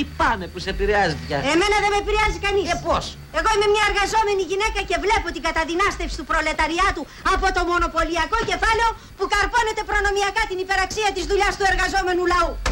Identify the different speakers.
Speaker 1: λυπάμαι που σε επηρεάζει πια.
Speaker 2: Εμένα δεν με επηρεάζει κανείς.
Speaker 1: Πώς?
Speaker 2: Εγώ είμαι μια εργαζόμενη γυναίκα και βλέπω την καταδυνάστευση του προλεταριάτου από το μονοπωλιακό κεφάλαιο που καρπώνεται προνομιακά την υπεραξία της δουλειάς του εργαζόμενου λαού.